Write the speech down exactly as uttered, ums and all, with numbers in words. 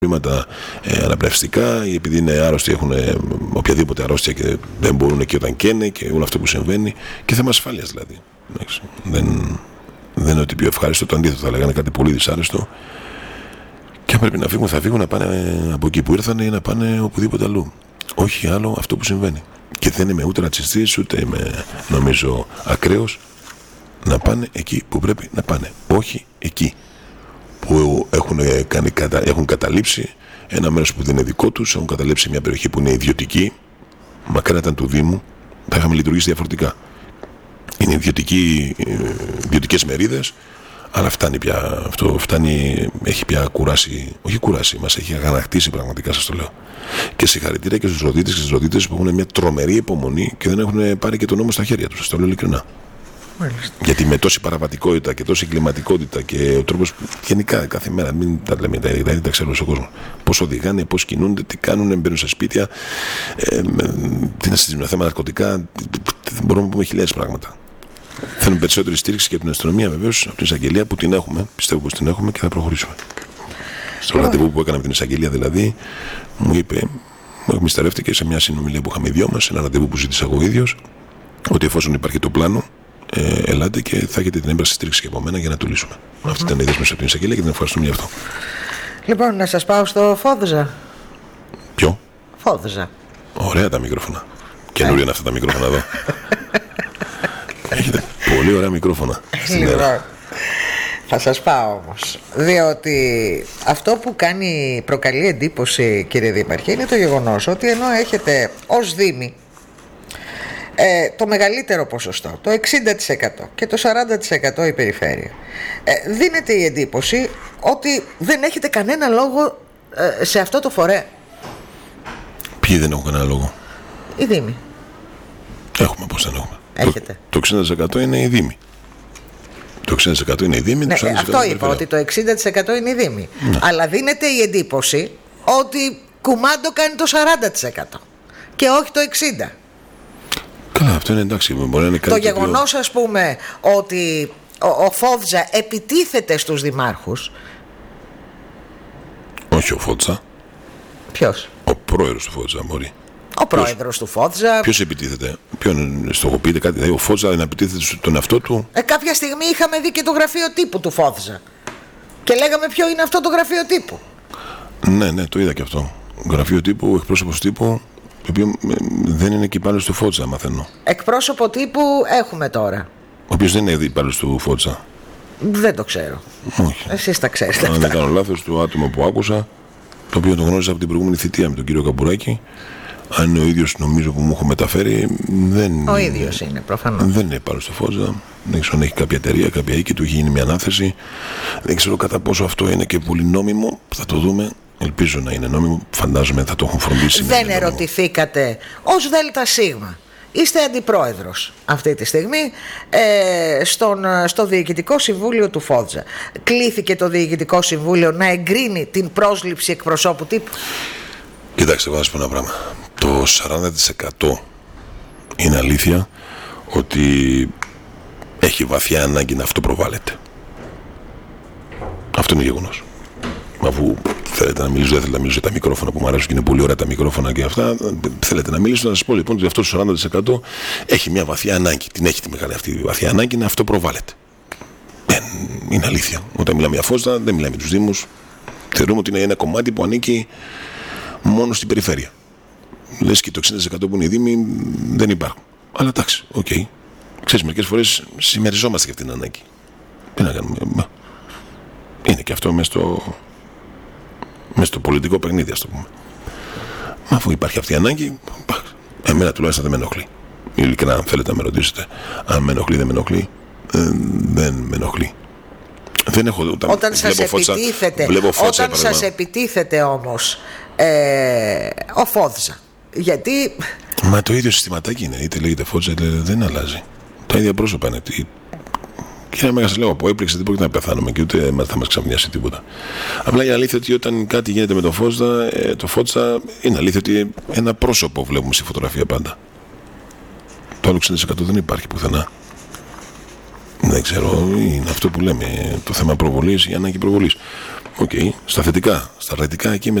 προβλήματα ε, αναπνευστικά ή επειδή είναι άρρωστοι, έχουν ε, οποιαδήποτε αρρώστια και δεν μπορούν και όταν καίνε και όλο αυτό που συμβαίνει. Και θέμα ασφάλειας δηλαδή. Δεν, δεν είναι ότι πιο ευχάριστο, το αντίθετο θα λέγανε κάτι πολύ δυσάρεστο. Και αν πρέπει να φύγουν, θα φύγουν να πάνε από εκεί που ήρθαν ή να πάνε οπουδήποτε αλλού. Όχι άλλο αυτό που συμβαίνει. Και δεν είμαι ούτε ρατσιστής, ούτε είμαι νομίζω ακραίος. Να πάνε εκεί που πρέπει να πάνε. Όχι εκεί που έχουν, κάνει, έχουν καταλήψει ένα μέρος που δεν είναι δικό τους, έχουν καταλήψει μια περιοχή που είναι ιδιωτική. Μακάρι να ήταν του Δήμου, θα είχαμε λειτουργήσει διαφορετικά. Είναι ιδιωτικές μερίδες, αλλά φτάνει πια. Αυτό φτάνει, έχει πια κουράσει, όχι κουράσει, μας έχει αγανακτήσει πραγματικά, σας το λέω. Και συγχαρητήρια και στους ροδίτες και στις ροδίτες που έχουν μια τρομερή υπομονή και δεν έχουν πάρει και τον νόμο στα χέρια τους, σας το λέω ειλικρινά. Μάλιστα. Γιατί με τόση παραβατικότητα και τόση κλιματικότητα και ο τρόπος που γενικά κάθε μέρα, μην τα λέμε, τα, τα, τα ξέρω στον κόσμο. Πώς οδηγάνε, πώς κινούνται, τι κάνουν, μπαίνουν σε σπίτια, ε, τι να συζητήσουμε, θέμα ναρκωτικά, μπορούμε να πούμε χιλιάδες πράγματα. Θέλουν περισσότερη στήριξη και από την αστυνομία, βεβαίως, από την εισαγγελία που την έχουμε, πιστεύω πως την έχουμε και θα προχωρήσουμε. Στο ραντεβού που έκανα με την εισαγγελία δηλαδή, μου είπε, μου εκμυσταρεύτηκε σε μια συνομιλία που είχαμε οι δυο μας, ένα ραντεβού που ζήτησα εγώ ίδιος, ότι εφόσον υπάρχει το πλάνο, Ε, ελάτε και θα έχετε την έμπραση στήριξη και από μένα για να το λύσουμε. Mm-hmm. Αυτή ήταν η δέσμευση από την εισαγγελία και την ευχαριστούμε για αυτό. Λοιπόν, να σας πάω στο Φόδζα. Ποιο? Φόδζα. Ωραία τα μικρόφωνα. Καινούργια είναι αυτά τα μικρόφωνα εδώ. Έχετε πολύ ωραία μικρόφωνα. Λοιπόν, θα σας πάω όμως. Διότι αυτό που κάνει, προκαλεί εντύπωση, κύριε Δήμαρχε, είναι το γεγονός ότι ενώ έχετε ως Δήμοι Ε, το μεγαλύτερο ποσοστό, το εξήντα τοις εκατό και το σαράντα τοις εκατό η περιφέρεια, ε, δίνεται η εντύπωση ότι δεν έχετε κανένα λόγο ε, σε αυτό το φορέα. Ποιοι δεν έχουν κανένα λόγο? Οι Δήμοι. Έχουμε, πώς δεν έχουμε. Έχετε. Το, το εξήντα τοις εκατό είναι οι Δήμοι. Το εξήντα τοις εκατό είναι οι Δήμοι. Ναι, αυτό είπα, περιφέρεια. Ότι το εξήντα τοις εκατό είναι οι Δήμοι. Ναι. Αλλά δίνεται η εντύπωση ότι κουμάντο κάνει το σαράντα τοις εκατό και όχι το εξήντα τοις εκατό. Καλά, αυτό είναι εντάξει. Μπορεί να είναι κάτι το γεγονός, πιο... ας πούμε, ότι ο, ο Φόδζα επιτίθεται στους δημάρχους. Όχι ο Φόδζα. Ποιος? Ο πρόεδρος του Φόδζα, μωρή. Ο πρόεδρος του Φόδζα. Ποιος επιτίθεται? Ποιον στοχοποιείται κάτι? Δηλαδή ο Φόδζα δεν επιτίθεται στον εαυτό του? Ε, κάποια στιγμή είχαμε δει και το γραφείο τύπου του Φόδζα. Και λέγαμε ποιο είναι αυτό το γραφείο τύπου. Ναι, ναι, το είδα και αυτό. Γραφείο τύπου, εκπρόσωπος τύπου. Το οποίο δεν είναι και υπάλληλος του Φότσα, μαθαίνω. Εκπρόσωπο τύπου έχουμε τώρα. Ο οποίος δεν είναι υπάλληλος του Φότσα. Δεν το ξέρω. Όχι. Εσείς τα ξέρετε. Αν δεν κάνω λάθος, το άτομο που άκουσα, το οποίο τον γνώριζα από την προηγούμενη θητεία με τον κύριο Καμπουράκη, αν είναι ο ίδιος, νομίζω που μου έχω μεταφέρει, δεν. Ο ίδιος είναι, προφανώς. Δεν είναι υπάλληλος του Φότσα. Δεν ξέρω αν έχει κάποια εταιρεία, κάποια οίκη, του έχει γίνει μια ανάθεση. Δεν ξέρω κατά πόσο αυτό είναι και πολύ νόμιμο. Θα το δούμε. Ελπίζω να είναι νόμιμο, φαντάζομαι θα το έχουν φροντίσει. Δεν ερωτηθήκατε ως ΔΣ. Είστε αντιπρόεδρος αυτή τη στιγμή ε, στον, στο Διοικητικό Συμβούλιο του Φότζα. Κλήθηκε το Διοικητικό Συμβούλιο να εγκρίνει την πρόσληψη εκπροσώπου τύπου? Κοιτάξτε, εγώ θα σας πω ένα πράγμα. Το σαράντα τοις εκατό είναι αλήθεια ότι έχει βαθιά ανάγκη να αυτοπροβάλλεται. Αυτό είναι γεγονός. Αφού θέλετε να μιλήσω, δεν θέλετε να μιλήσω για τα μικρόφωνα που μου αρέσουν και είναι πολύ ωραία τα μικρόφωνα και αυτά. Θέλετε να μιλήσω, να σας πω λοιπόν ότι αυτό το σαράντα τοις εκατό έχει μια βαθιά ανάγκη. Την έχει τη μεγάλη αυτή βαθιά ανάγκη να αυτοπροβάλλεται. Δεν είναι αλήθεια. Όταν μιλάμε για Φότζα, δεν μιλάμε για τους Δήμους. Θεωρούμε ότι είναι ένα κομμάτι που ανήκει μόνο στην περιφέρεια. Λες και το εξήντα τοις εκατό που είναι οι Δήμοι δεν υπάρχουν. Αλλά εντάξει, οκ. Okay. Ξέρεις, μερικές φορές συμμεριζόμαστε και αυτή την ανάγκη. Τι να κάνουμε. Είναι και αυτό μέσα στο. Μες στο πολιτικό παιχνίδι, ας το πούμε. Μα αφού υπάρχει αυτή η ανάγκη, εμένα τουλάχιστον δεν με ενοχλεί. Ειλικρινά, αν θέλετε να με ρωτήσετε, αν με ενοχλεί, δεν με ενοχλεί, ε, δεν με ενοχλεί. Δεν έχω, όταν όταν σας επιτίθεται, Φότσα, όταν σας επιτίθεται όμως ε, ο Φόδζα, γιατί... Μα το ίδιο συστηματάκι είναι, είτε λέγεται Φότζα, είτε δεν αλλάζει. Τα ίδια πρόσωπα είναι. Κύριε Μέγα, σας λέω, από έπληξη δεν πρόκειται να πεθάνουμε και ούτε θα μας ξαφνιάσει τίποτα. Απλά η αλήθεια ότι όταν κάτι γίνεται με το Φότζα, ε, το Φότζα είναι αλήθεια ότι ένα πρόσωπο βλέπουμε στη φωτογραφία πάντα. Το άλλο εξήντα τοις εκατό δεν υπάρχει πουθενά. Δεν ξέρω, είναι αυτό που λέμε, το θέμα προβολής ή ανάγκη προβολής. Οκ, okay. Στα θετικά. Στα αρνητικά εκεί